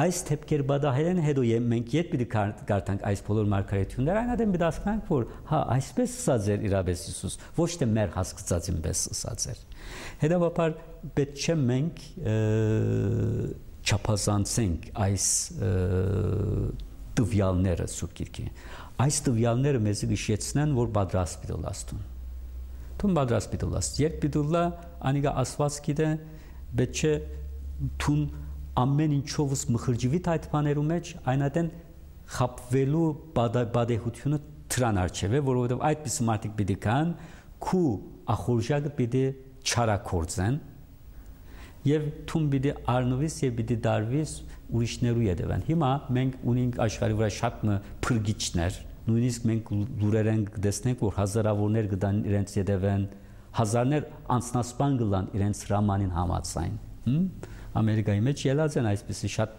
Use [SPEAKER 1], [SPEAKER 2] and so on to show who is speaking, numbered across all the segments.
[SPEAKER 1] այս թեփքեր բադահեն հետո մենք յետ պիտի կարդանք այս բոլոր մարգարեությունները այնադեմ պիտի ասենք որ հա այսպես ասած էր իրապես Հիսուս ոչ թե մեր հասկացածին պես ասած էր հետևաբար պետք չէ մենք չափազանցենք այս տվյալները Սուրբ Գիրքի այս տվյալները մեզ հիշեցնեն որ պատրաստ պիտի լաստուն Թուն պատրաստ պիտի լաստ երբ պիտի լա անիգա ասված գիտե պետք չէ թուն ամեն ինչովս մխրջվի այդ բաներու մեջ այնատեն խապվելու բադեհությունը դրան արժև է որովհետև այդպես մարդիկ պիտի կան քու ախորժակը պիտի չարակորձեն եւ թուն պիտի արնվիս եւ պիտի դարվիս ուրիշներու յետևան հիմա մենք ունենք աշխարհի վրա շատ փրկիչներ նույնիսկ մենք լուրերեն կտեսնենք որ հազարավորներ կդան իրենց յետևան հազարներ անձնասպան կլան իրենց հրամանին համաձայն Ամերիկայի մեջ ելած են այսպիսի շատ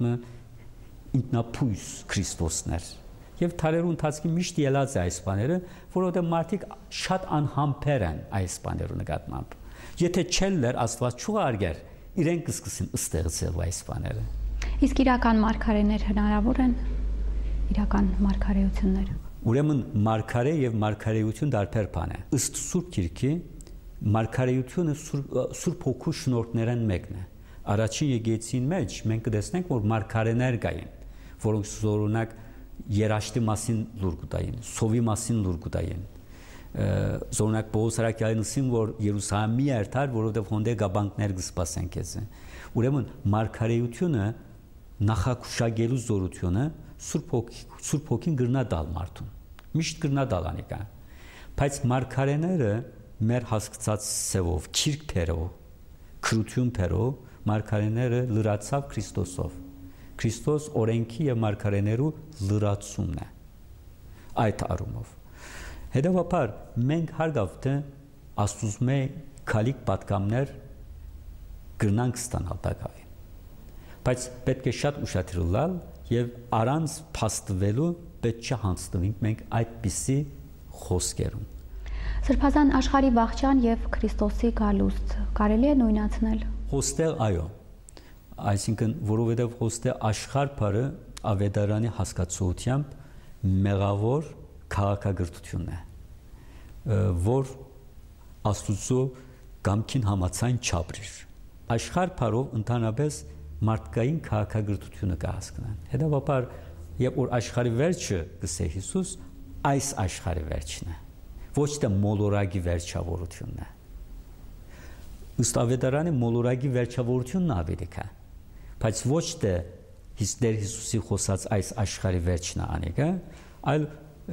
[SPEAKER 1] ինքնապույս Քրիստոսներ եւ թարերու ընթացքի միշտ ելած է այս բաները որովհետեւ մարդիկ շատ անհամբեր են այս բաներու նկատմամբ եթե չելներ Աստված չուղարկեր իրենք կսկսեն ստեղծել այս բաները
[SPEAKER 2] իսկ իրական մարգարեներ հնարավոր են իրական մարգարեությունները
[SPEAKER 1] ուրեմն մարգարե եւ մարգարեություն դարբեր բան է ըստ Սուրբ Գիրքի մարգարեությունը Սուրբ Հոգու շնորհքներն մեկն է Առաջին եկեղեցին մեջ մենք կտեսնենք որ մարգարեներ կային որոնք զորունակ երաշտի մասին լուր կտային սովի մասին լուր կտային զորունակ Պողոս Արաքյալին որ Երուսաղեմի երթար որովհետև հոնդե գաբանքներ կսպասեն քեզ ուրեմն մարգարեությունը նախակուշագելու զորությունը Սուրբ Հոգին գրնա դալ մարդուն միշտ գրնա դալ անիկա բայց մարգարեները մեր հասկացած սևով քիրք փերով քրություն փերով մարգարեները լրացավ Քրիստոսով Քրիստոս օրենքի եւ մարգարեներու լրացումն է այդ առումով հետեւաբար մենք հարգավ թե աստուծմե քալիք պատկամներ գրնանք ստանալ բակավին բայց պետք է շատ ուշադրել լալ եւ առանց փաստվելու պետք չէ հանձնվենք մենք այդպիսի խոսքերում
[SPEAKER 2] Սրբազան աշխարհի վաղճան եւ Քրիստոսի գալուստ կարելի է նույնացնել
[SPEAKER 1] Հոստեղ այո այսինքն որովհետև հոստեղ աշխարհ բառը ավետարանի հասկացությամբ մեղավոր քաղաքագրությունն է որ աստուծո կամքին համացան չապրիր աշխարհ բառով ընդհանրապես մարդկային քաղաքագրությունը կհասկանան հետևաբար երբ որ աշխարհի վերջը գսե Հիսուս այս աշխարհի վերջն է ոչ թե մոլորակի վերջավորությունն է ըստ ավետարանի մոլորակի վերջավորությունն ավելի կա բայց ոչ թե Դեր Հիսուսի խոսած այս աշխարհի վերջն է անիկա այլ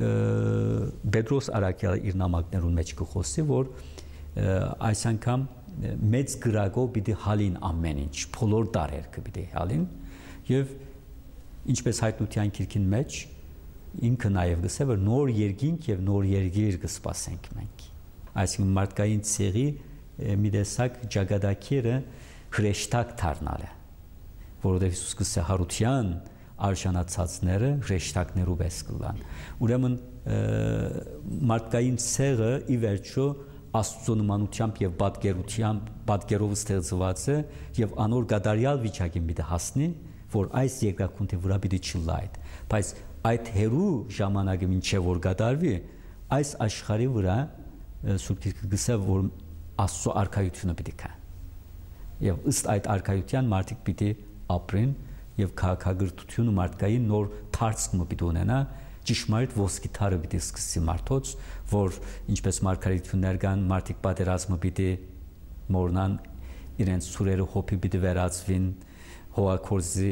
[SPEAKER 1] Պետրոս Արաքյալը իր նամակներուն մեջ կխոսի որ այս անգամ մեծ գրագով պիտի հալին ամեն ինչ բոլոր տարերքը պիտի հալին եւ ինչպես հայտնության քիրքին մեջ ինքը նաև գսե որ նոր երկինք եւ նոր երկիր կսպասենք մենք այսինքն մարդկային ցեղի մի տեսակ ճակատագիրը հրեշտակ դառնալ է որովհետեւ Հիսուս գսե հարության արժանացածները հրեշտակներով էս կլան ուրեմն մարդկային ցեղը ի վերջո աստծո նմանությամբ եւ պատկերով ստեղծված է եւ անոր գադարյալ վիճակին պիտի հասնի որ այս երկրակունքի վրա պիտի չլայդ բայց այդ հերու ժամանակը մինչև որ գդարվի այս աշխարհի վրա Սուրբ Գիրքը գսե որ աստծո արքայությունը պիտի կա եւ ըստ այդ արքայության մարդիկ պիտի ապրեն եւ քաղաքագրությունը մարդկային նոր թարցումը պիտի ունենա ճշմարիտ ոսկի թարը պիտի սկսի մարդոց որ ինչպես մարգարեություններ կան մարդիկ պատերազմը պիտի մորնան իրենց սուրերը հոփի պիտի վերածվին հողակորձի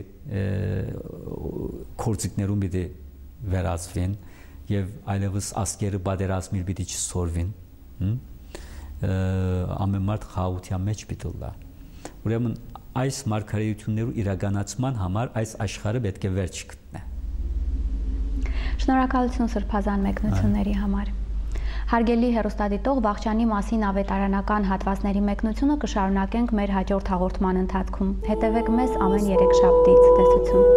[SPEAKER 1] կորձիկներում պիտի վերածվին եւ այլևս ասկերը պատերազմիր պիտի չսորվին ամեն մարդ խաղաղության մեջ պիտի լա ուրեմն այս մարգարեություններու իրականացման համար այս աշխարհը պետք է վերջ գտնե
[SPEAKER 2] Շնորհակալություն սրբազան մեկնությունների համար Հարգելի հեռուստադիտող վաղճանի մասին ավետարանական հատվածների մեկնությունը կշարունակենք մեր հաջորդ հաղորդման ընթացքում հետևեք մեզ ամեն երեքշաբթի ցտեսություն